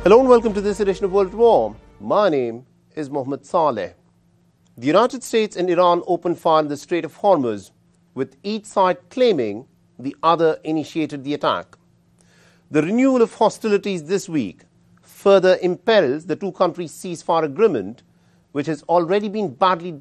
Hello and welcome to this edition of World at War. My name is Mohammed Saleh. The United States and Iran opened fire in the Strait of Hormuz, with each side claiming the other initiated the attack. The renewal of hostilities this week further imperils the two countries' ceasefire agreement, which has already been badly